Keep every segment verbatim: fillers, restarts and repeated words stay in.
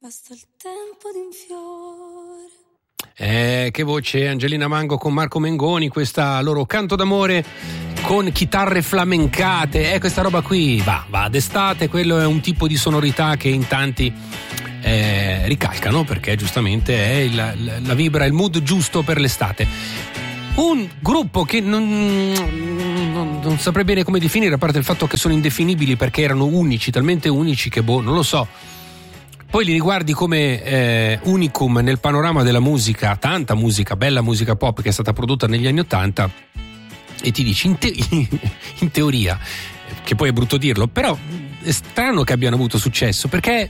Basta il tempo di un fiore. Eh, che voce, Angelina Mango con Marco Mengoni, questa loro canto d'amore con chitarre flamencate, eh, questa roba qui va, va d'estate, quello è un tipo di sonorità che in tanti eh, ricalcano, perché giustamente è il, la, la vibra, il mood giusto per l'estate. Un gruppo che non, non, non saprei bene come definire, a parte il fatto che sono indefinibili perché erano unici, talmente unici che boh, non lo so. Poi li riguardi come eh, unicum nel panorama della musica, tanta musica, bella musica pop che è stata prodotta negli anni Ottanta, e ti dici in, te- in teoria, che poi è brutto dirlo, però è strano che abbiano avuto successo, perché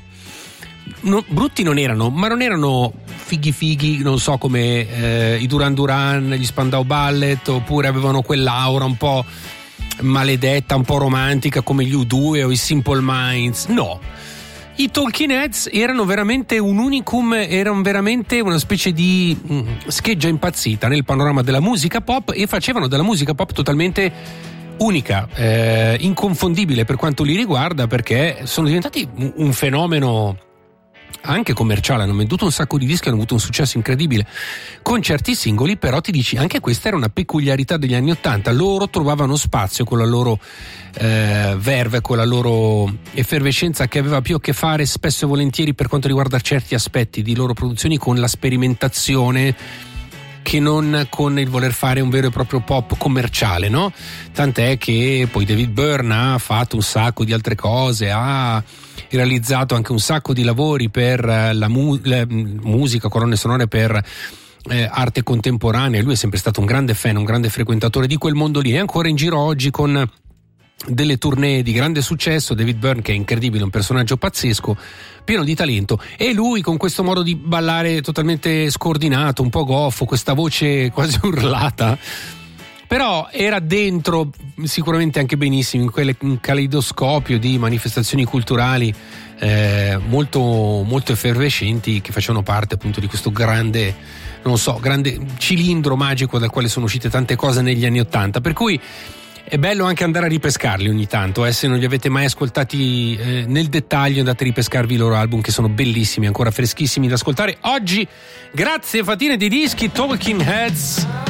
no, brutti non erano, ma non erano fighi fighi, non so, come eh, i Duran Duran, gli Spandau Ballet, oppure avevano quell'aura un po' maledetta, un po' romantica come gli U due o i Simple Minds. No. I Talking Heads erano veramente un unicum, erano veramente una specie di mh, scheggia impazzita nel panorama della musica pop, e facevano della musica pop totalmente unica, eh, inconfondibile per quanto li riguarda, perché sono diventati un, un fenomeno anche commerciale, hanno venduto un sacco di dischi, hanno avuto un successo incredibile con certi singoli, però ti dici anche questa era una peculiarità degli anni Ottanta, loro trovavano spazio con la loro eh, verve, con la loro effervescenza che aveva più a che fare spesso e volentieri per quanto riguarda certi aspetti di loro produzioni con la sperimentazione che non con il voler fare un vero e proprio pop commerciale, no? Tant'è che poi David Byrne ha fatto un sacco di altre cose, ha realizzato anche un sacco di lavori per la, mu- la musica, colonne sonore per eh, arte contemporanea. Lui è sempre stato un grande fan, un grande frequentatore di quel mondo lì, è ancora in giro oggi con delle tournée di grande successo. David Byrne, che è incredibile, un personaggio pazzesco, pieno di talento, e lui con questo modo di ballare totalmente scordinato, un po' goffo, questa voce quasi urlata, però era dentro sicuramente anche benissimo in quel un caleidoscopio di manifestazioni culturali eh, molto molto effervescenti, che facevano parte appunto di questo grande, non so, grande cilindro magico dal quale sono uscite tante cose negli anni Ottanta, per cui è bello anche andare a ripescarli ogni tanto, eh, se non li avete mai ascoltati eh, nel dettaglio, andate a ripescarvi i loro album, che sono bellissimi, ancora freschissimi da ascoltare oggi. Grazie Fatine di Dischi, Talking Heads.